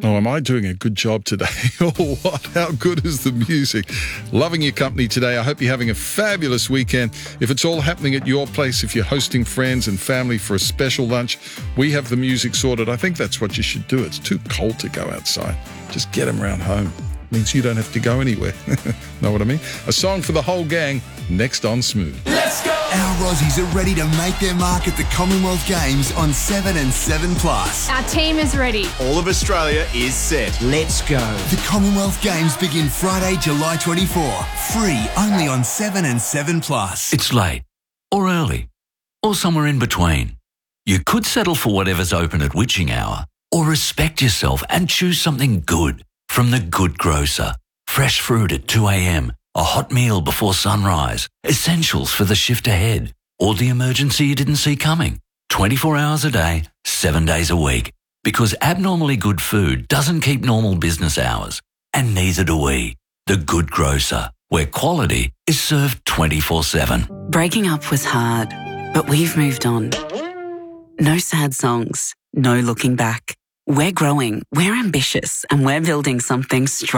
Oh, am I doing a good job today? Or what? How good is the music? Loving your company today. I hope you're having a fabulous weekend. If it's all happening at your place, if you're hosting friends and family for a special lunch, we have the music sorted. I think that's what you should do. It's too cold to go outside. Just get them around home. Means you don't have to go anywhere. Know what I mean? A song for the whole gang, next on Smooth. Let's go! Our Aussies are ready to make their mark at the Commonwealth Games on 7 and 7 Plus. Our team is ready. All of Australia is set. Let's go. The Commonwealth Games begin Friday, July 24. Free only on 7 and 7 Plus. It's late, or early, or somewhere in between. You could settle for whatever's open at witching hour, or respect yourself and choose something good from The Good Grocer. Fresh fruit at 2 a.m, a hot meal before sunrise, essentials for the shift ahead, or the emergency you didn't see coming. 24 hours a day, 7 days a week. Because abnormally good food doesn't keep normal business hours, and neither do we. The Good Grocer, where quality is served 24/7. Breaking up was hard, but we've moved on. No sad songs, no looking back. We're growing, we're ambitious, and we're building something strong.